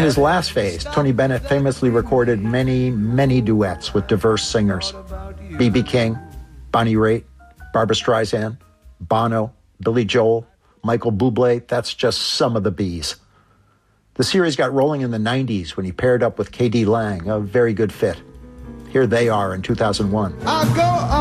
In his last phase, Tony Bennett famously recorded many, many duets with diverse singers. B.B. King, Bonnie Raitt, Barbra Streisand, Bono, Billy Joel, Michael Bublé. That's just some of the Bs. The series got rolling in the 90s when he paired up with K.D. Lang, a very good fit. Here they are in 2001.